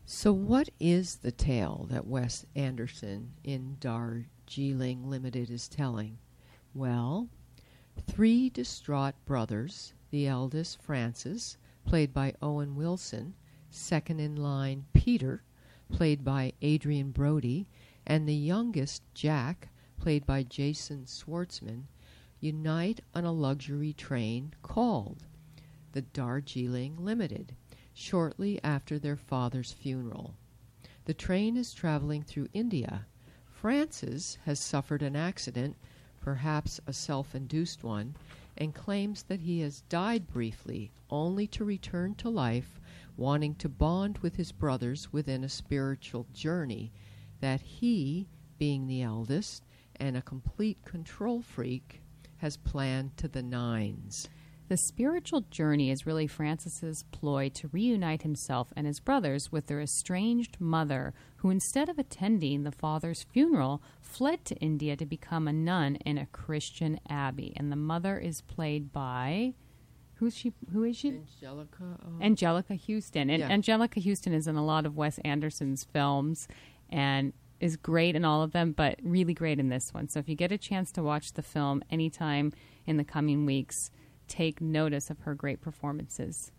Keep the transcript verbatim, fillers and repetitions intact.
So what is the tale that Wes Anderson in Darjeeling Limited is telling? Well, three distraught brothers, the eldest, Francis, played by Owen Wilson, second in line, Peter, played by Adrian Brody, and the youngest, Jack, played by Jason Schwartzman, unite on a luxury train called the Darjeeling Limited, shortly after their father's funeral. The train is traveling through India. Francis has suffered an accident, perhaps a self-induced one, and claims that he has died briefly, only to return to life, wanting to bond with his brothers within a spiritual journey that he, being the eldest and a complete control freak, has planned to the nines. The spiritual journey is really Francis's ploy to reunite himself and his brothers with their estranged mother, who instead of attending the father's funeral, fled to India to become a nun in a Christian abbey. And the mother is played by... Who's she? Who is she? Angelica. Uh, Angelica Houston. And yeah. Angelica Houston is in a lot of Wes Anderson's films and is great in all of them, but really great in this one. So if you get a chance to watch the film anytime in the coming weeks, take notice of her great performances.